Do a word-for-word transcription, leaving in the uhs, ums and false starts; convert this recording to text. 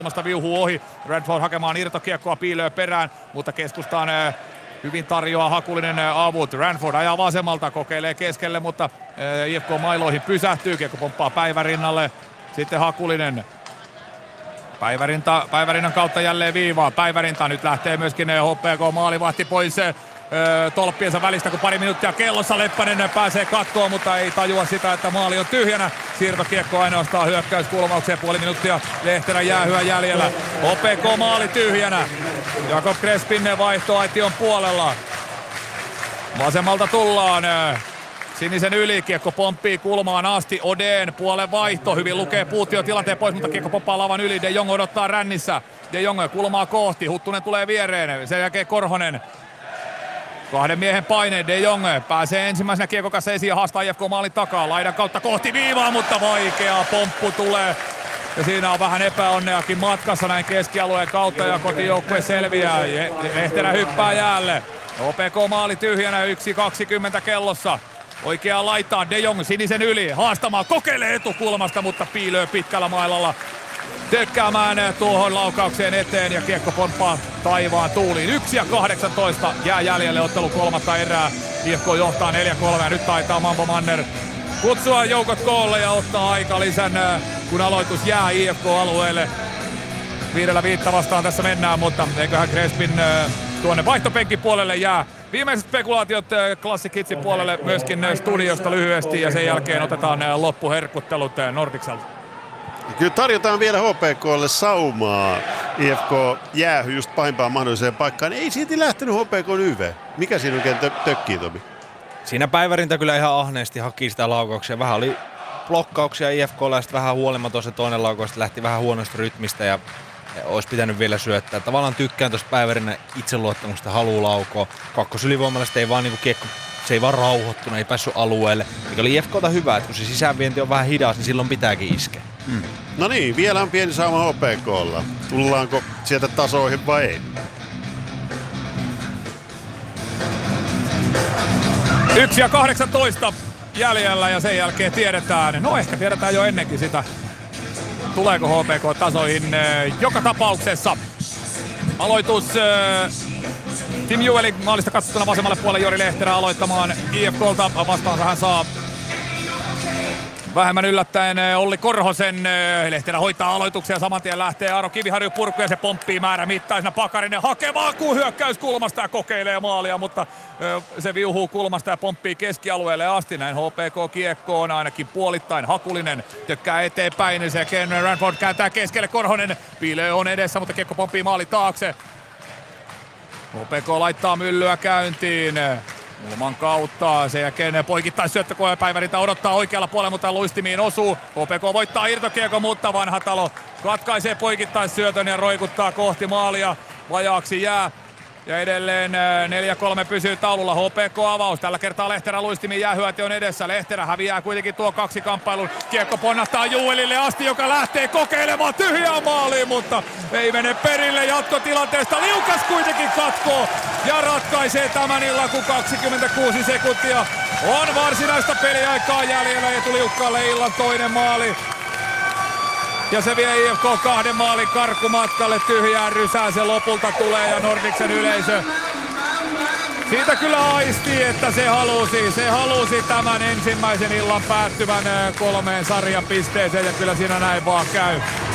viuhuu ohi, Redford hakemaan irtokiekkoa piilöä perään, mutta keskustaan äh, hyvin tarjoaa Hakulinen äh, avut. Ranford ajaa vasemmalta, kokeilee keskelle, mutta äh, I F K mailoihin pysähtyy, kiekko pomppaa Päivärinnalle. Sitten Hakulinen. Päivärinta, Päivärinnan kautta jälleen viivaa. Päivärinta nyt lähtee myöskin H P K maalivahti pois äh, tolppiensa välistä, kun pari minuuttia kellossa. Leppänen pääsee katkoon, mutta ei tajua sitä, että maali on tyhjänä. Siirtokiekko ainoastaan hyökkäyskulmaukseen, puoli minuuttia Lehterän jäähyä jäljellä. H P K maali tyhjänä. Jakob Crespin vaihto aition puolella. Vasemmalta tullaan. Sinisen yli, kiekko pomppii kulmaan asti, Odeen puolen vaihto, hyvin lukee Puutio tilanteen pois, mutta kiekko pomppaa lavan yli, De Jong odottaa rännissä. De Jong kulmaa kohti, Huttunen tulee viereen, sen jälkeen Korhonen. Kahden miehen paine, De Jong pääsee ensimmäisenä kiekon kanssa esiin ja haastaa I F K maalin takaa. Laidan kautta kohti viivaa, mutta vaikea pomppu tulee. Ja siinä on vähän epäonneakin matkassa näin keskialueen kautta ja kotijoukkue selviää. Lehterä hyppää jäälle. O P K maali tyhjänä, yksi kaksikymmentä kellossa. Oikeaan laitaan De Jong sinisen yli, haastamaan, kokeilee etukulmasta, mutta piilöö pitkällä mailalla. Tökkäämään tuohon laukaukseen eteen ja kiekko pomppaa taivaan tuuliin. yksi ja kahdeksantoista jää jäljelle ottelu kolmatta erää. I F K johtaa neljä kolme ja nyt taitaa Mambo Manner kutsua joukot koolle ja ottaa aika lisän, kun aloitus jää I F K-alueelle. Viidellä viittä vastaan tässä mennään, mutta eiköhän Crespin tuonne vaihtopenkin puolelle jää. Viimeiset spekulaatiot Classic Hitsin puolelle myöskin studiosta lyhyesti ja sen jälkeen otetaan loppuherkuttelut Nordicselta. Kyllä tarjotaan vielä H P K:lle saumaa. I F K jäähy just pahimpaan mahdolliseen paikkaan. Ei silti lähtenyt H P K:n Y V. Mikä siinä oikein tö- tökkii, Tomi? Siinä Päivärinta kyllä ihan ahneesti haki sitä laukauksia. Vähän oli blokkauksia I F K:lla ja sitten vähän huolimaton se toinen laukaus lähti vähän huonosta rytmistä ja olisi pitänyt vielä syöttää. Tavallaan tykkään tuosta Päivärinnan itseluottamusta, haluu laukoa. Kakkosylivoimalla ei vaan niinku kiekko, se ei vaan rauhoittunut, ei päässyt alueelle. Mikä oli I F K:lta hyvä, että kun se sisäänvienti on vähän hidas, niin silloin pitääkin iskeä. Mm. No niin, vielä on pieni sauma H P K:lla. Tullaanko sieltä tasoihin vai ei? yksi ja kahdeksantoista jäljellä ja sen jälkeen tiedetään, no ehkä tiedetään jo ennenkin sitä, tuleeko H P K tasoihin. Joka tapauksessa aloitus Tim Juvelin maalista katsottuna vasemmalle puolelle Jori Lehterä aloittamaan I F K:lta. Vastaansa hän saa vähemmän yllättäen Olli Korhosen. Lehterä hoitaa aloituksia, saman tien lähtee Aaro Kiviharju purkuun ja se pomppii määrämittaisena. Pakarinen hakemaan kun hyökkäyskulmasta ja kokeilee maalia, mutta se viuhuu kulmasta ja pomppii keskialueelle asti. Näin H P K kiekkoon ainakin puolittain. Hakulinen tökkää eteenpäin, se Ken Ranford kääntää keskelle, Korhonen piilee on edessä, mutta kiekko pomppii maali taakse. H P K laittaa myllyä käyntiin. Ulman kautta, sen jälkeen poikittais syöttökoe Päivärinta odottaa oikealla puolella, mutta luistimiin osuu. H P K voittaa irtokiekon, mutta Vanhatalo katkaisee poikittais syötön ja roikuttaa kohti maalia. Vajaaksi jää. Ja edelleen neljä kolme pysyy taululla. H P K avaus. Tällä kertaa Lehterä luistimiin jäähyöti on edessä. Lehterä häviää kuitenkin tuo kaksi kamppailun. Kiekko ponnahtaa Juvelille asti, joka lähtee kokeilemaan tyhjää maaliin, mutta ei mene perille jatkotilanteesta. Liukas kuitenkin katkoo ja ratkaisee tämän illan, kun kaksikymmentäkuusi sekuntia on varsinaista peliaikaa jäljellä. Eetu Liukkaalle illan toinen maali. Ja se vie I F K kahden maalin karkumatkalle, tyhjään rysää se lopulta tulee ja Nordicsen yleisö siitä kyllä aisti, että se halusi, se halusi tämän ensimmäisen illan päättyvän kolmeen sarjapisteeseen ja kyllä siinä näin vaan käy.